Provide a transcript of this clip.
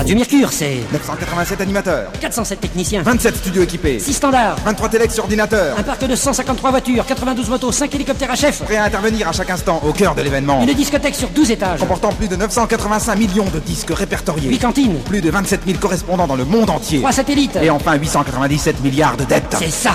Radio Mercure, c'est 987 animateurs, 407 techniciens, 27 studios équipés, 6 standards, 23 téléx sur ordinateur, un parc de 153 voitures, 92 motos, 5 hélicoptères à chef, prêts à intervenir à chaque instant au cœur de l'événement. une discothèque sur 12 étages, Comportant plus de 985 millions de disques répertoriés, 8 cantines, plus de 27 000 correspondants dans le monde entier, 3 satellites. et enfin 897 milliards de dettes. C'est ça.